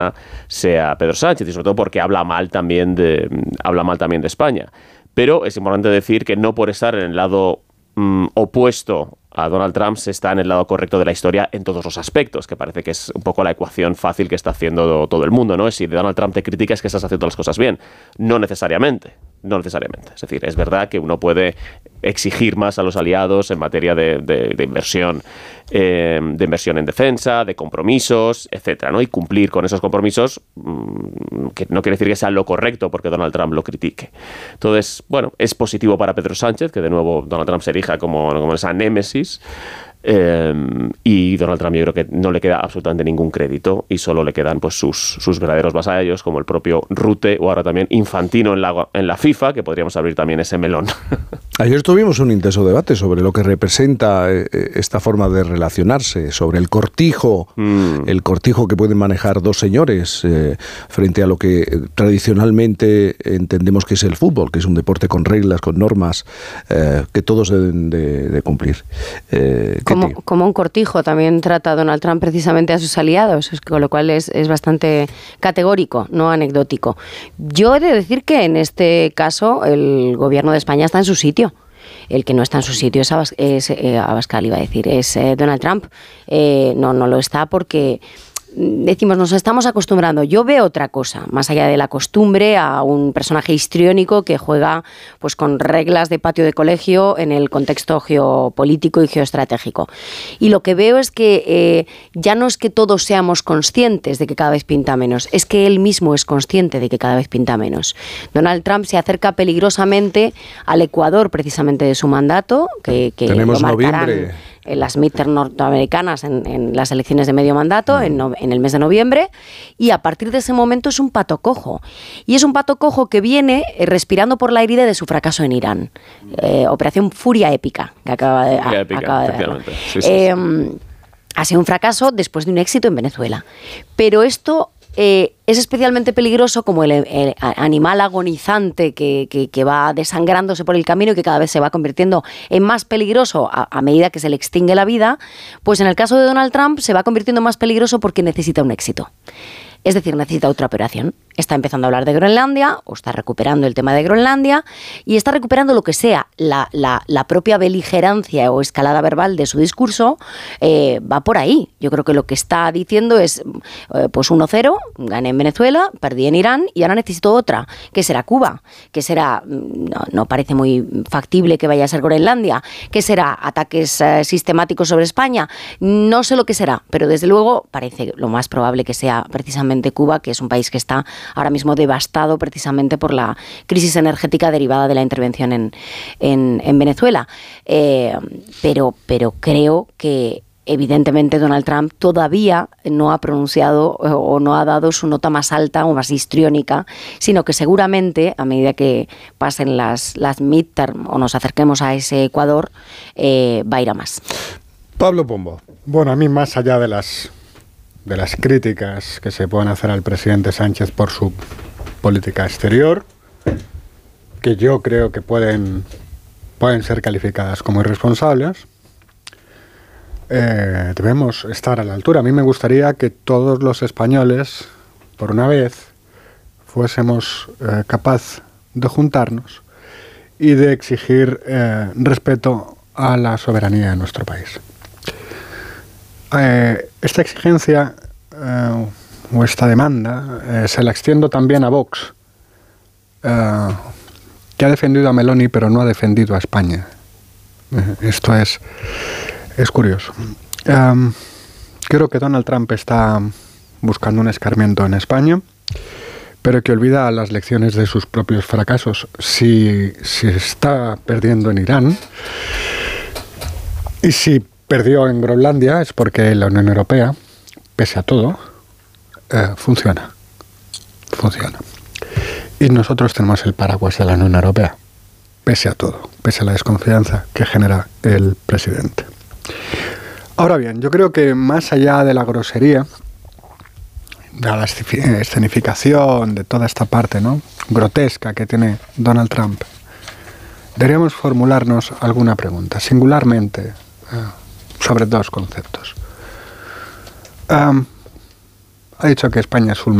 sea Pedro Sánchez, y sobre todo porque habla mal también de España. Pero es importante decir que no por estar en el lado opuesto a Donald Trump se está en el lado correcto de la historia en todos los aspectos, que parece que es un poco la ecuación fácil que está haciendo todo el mundo, ¿no? Si Donald Trump te critica es que estás haciendo las cosas bien. No necesariamente. Es decir, es verdad que uno puede exigir más a los aliados en materia de inversión en defensa, de compromisos, etcétera, ¿no? Y cumplir con esos compromisos, que no quiere decir que sea lo correcto porque Donald Trump lo critique. Entonces, bueno, es positivo para Pedro Sánchez que de nuevo Donald Trump se erija como esa némesis. Y Donald Trump yo creo que no le queda absolutamente ningún crédito y solo le quedan pues sus verdaderos vasallos, como el propio Rutte o ahora también Infantino en la FIFA, que podríamos abrir también ese melón. Ayer tuvimos un intenso debate sobre lo que representa esta forma de relacionarse, sobre el cortijo que pueden manejar dos señores frente a lo que tradicionalmente entendemos que es el fútbol, que es un deporte con reglas, con normas que todos deben de cumplir. Como un cortijo también trata Donald Trump precisamente a sus aliados, con lo cual es bastante categórico, no anecdótico. Yo he de decir que en este caso el gobierno de España está en su sitio. El que no está en su sitio es Abascal, iba a decir, es Donald Trump. No lo está porque decimos, nos estamos acostumbrando. Yo veo otra cosa, más allá de la costumbre, a un personaje histriónico que juega pues con reglas de patio de colegio en el contexto geopolítico y geoestratégico. Y lo que veo es que ya no es que todos seamos conscientes de que cada vez pinta menos, es que él mismo es consciente de que cada vez pinta menos. Donald Trump se acerca peligrosamente al Ecuador precisamente de su mandato, que tenemos lo marcarán noviembre. En las midterm norteamericanas, en las elecciones de medio mandato, en el mes de noviembre, y a partir de ese momento es un pato cojo. Y es un pato cojo que viene respirando por la herida de su fracaso en Irán. Operación Furia Épica, que acaba de ver. Sí. Ha sido un fracaso después de un éxito en Venezuela. Pero esto es especialmente peligroso como el animal agonizante que va desangrándose por el camino y que cada vez se va convirtiendo en más peligroso a medida que se le extingue la vida. Pues en el caso de Donald Trump se va convirtiendo en más peligroso porque necesita un éxito. Es decir, necesita otra operación. Está empezando a hablar de Groenlandia, o está recuperando el tema de Groenlandia, y está recuperando lo que sea, la propia beligerancia o escalada verbal de su discurso, va por ahí. Yo creo que lo que está diciendo es, pues 1-0, gané en Venezuela, perdí en Irán, y ahora necesito otra, que será Cuba, que será, no parece muy factible que vaya a ser Groenlandia, que será ataques sistemáticos sobre España, no sé lo que será, pero desde luego parece lo más probable que sea precisamente Cuba, que es un país que está ahora mismo devastado precisamente por la crisis energética derivada de la intervención en Venezuela. Pero creo que evidentemente Donald Trump todavía no ha pronunciado o no ha dado su nota más alta o más histriónica, sino que seguramente a medida que pasen las midterm o nos acerquemos a ese Ecuador, va a ir a más. Pablo Pombo. Bueno, a mí más allá de las críticas que se pueden hacer al presidente Sánchez por su política exterior, que yo creo que pueden ser calificadas como irresponsables, debemos estar a la altura. A mí me gustaría que todos los españoles, por una vez, fuésemos capaces de juntarnos y de exigir respeto a la soberanía de nuestro país. Esta exigencia o esta demanda se la extiendo también a Vox, que ha defendido a Meloni pero no ha defendido a España. Esto es curioso. Creo que Donald Trump está buscando un escarmiento en España, pero que olvida las lecciones de sus propios fracasos. Si está perdiendo en Irán y si perdió en Groenlandia es porque la Unión Europea, pese a todo, funciona. Y nosotros tenemos el paraguas de la Unión Europea, pese a todo, pese a la desconfianza que genera el presidente. Ahora bien, yo creo que más allá de la grosería, de la escenificación, de toda esta parte, ¿no?, grotesca que tiene Donald Trump, deberíamos formularnos alguna pregunta, singularmente, sobre dos conceptos. ha dicho que España es un